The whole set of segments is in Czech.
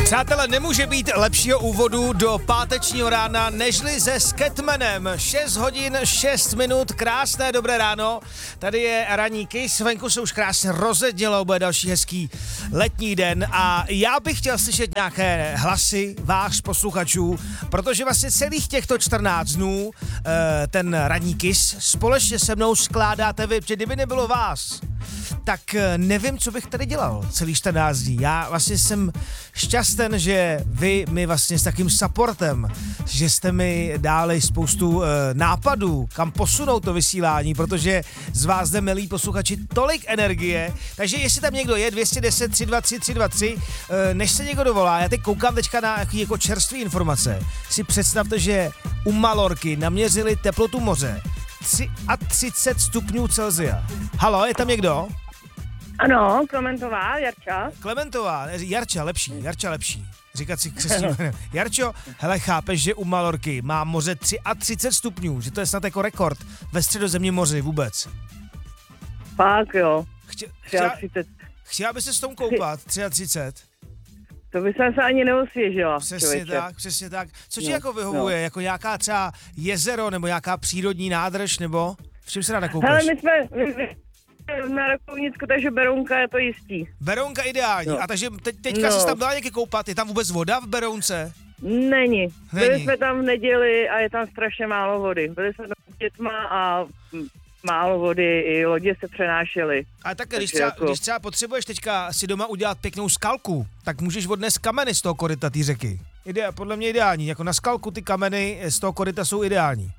Přátelé, nemůže být lepšího úvodu do pátečního rána, nežli se Scatmanem. 6 hodin, 6 minut, krásné dobré ráno. Tady je ranní Kiss, venku se už krásně rozednělo, bude další hezký letní den a já bych chtěl slyšet nějaké hlasy vás posluchačů, protože vlastně celých těchto 14 dnů ten ranní Kiss společně se mnou skládáte vy, protože kdyby nebylo vás, tak nevím, co bych tady dělal celý 14 dní. Já vlastně jsem šťasten, že vy mi vlastně s takým supportem, že jste mi dali spoustu nápadů, kam posunout to vysílání, protože z vás zde, milí posluchači, tolik energie, takže jestli tam někdo je, 210 323 323, než se někdo dovolá, já teď koukám teďka na jako čerstvé informace, si představte, že u Malorky naměřili teplotu moře 33 stupňů Celsia. Halo, je tam někdo? Ano, Klementová, Jarča. Klementová, Jarča lepší. Říkat si křesním jménem. Jarčo, hele, chápeš, že u Malorky má moře 33 stupňů, že to je snad jako rekord ve Středozemním moři vůbec. Fakt jo. Chtěla by se s tom koupat, 33? To by jsem se ani neosvěžila. Přesně tak. Co ti jako vyhovuje, jako nějaká třeba jezero, nebo nějaká přírodní nádrž, nebo v čem se ráda koukáš? Hele, my jsme na Rakovnicku, takže Berounka je to jistý. Berounka ideální. A takže teďka jsi tam byla někdy koupat, je tam vůbec voda v Berounce? Není. Byli jsme tam v neděli a je tam strašně málo vody. Byli jsme tam s dětma a málo vody, i lodě se přenášely. Ale tak když třeba potřebuješ teďka si doma udělat pěknou skalku, tak můžeš odnést kameny z toho koryta té řeky. Podle mě ideální, jako na skalku ty kameny z toho koryta jsou ideální.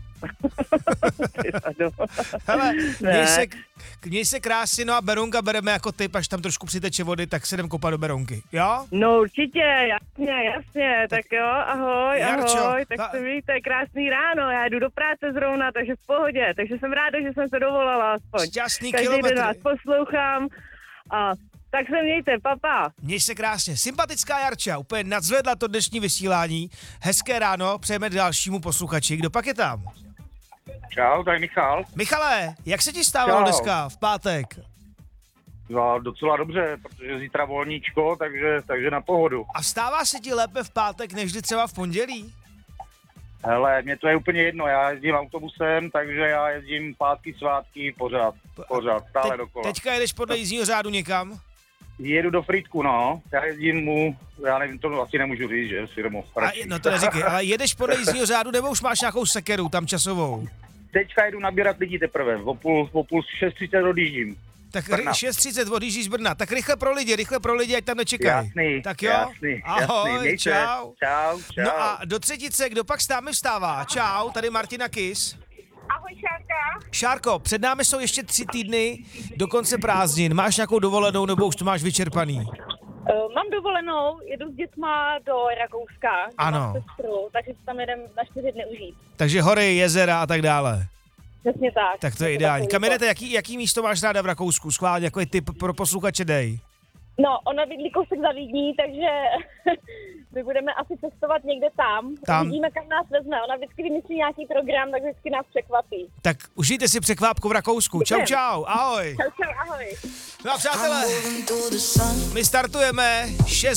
Hele, měj se krásně, no a Berounka bereme jako typ, až tam trošku přiteče vody, tak se jdem kopat do Berounky, jo? No určitě, jasně, tak jo, ahoj, Jarčo, ahoj, tak se víte, krásný ráno, já jdu do práce zrovna, takže v pohodě, takže jsem ráda, že jsem se dovolala aspoň. Šťastný každý kilometry. den vás poslouchám a tak se mějte, papa. Měj se krásně, sympatická Jarča, úplně nadzvedla to dnešní vysílání, hezké ráno, přejeme dalšímu posluchači, kdo pak je tam? Čau, tady Michal. Michale, jak se ti stávalo dneska, v pátek? No, docela dobře, protože zítra volníčko, takže na pohodu. A stává se ti lépe v pátek, než třeba v pondělí? Hele, mně to je úplně jedno, já jezdím autobusem, takže já jezdím pátky, svátky, pořád, stále dokola. Teďka jedeš podle jízdního řádu někam? Jedu do Frýdku, no, já jezdím já nevím, to asi nemůžu říct, že si domů. No to neříkej, ale jedeš podle jízdního řádu nebo už máš nějakou sekeru tam časovou? Teďka jedu nabírat lidi teprve, o půl 6:30 odjíždím. Tak 6:30 odjíždíš z Brna, tak rychle pro lidi, ať tam nečekají. Jasný, tak jo, jasný, ahoj, čau. Čau. No a do třetice, kdo pak s námi vstává? Čau, tady Martina Kiss. Ahoj, Šárka. Šárko, před námi jsou ještě 3 týdny do konce prázdnin. Máš nějakou dovolenou nebo už to máš vyčerpaný? Mám dovolenou, jedu s dětma do Rakouska. Ano. Mám sestru, takže si tam jedem na 4 dny užít. Takže hory, jezera a tak dále. Přesně tak. Tak to je ideální. Kam jedete, jaký místo máš ráda v Rakousku? Schválně, jako je tip pro posluchače dej. No, ona bydlí kousek za Vídní, takže my budeme asi cestovat někde tam. Uvidíme, kam nás vezme. Ona vždycky vymyslí nějaký program, tak vždycky nás překvapí. Tak užijte si překvápku v Rakousku. Čau, ahoj. Čau, ahoj. No a přátelé, my startujeme 6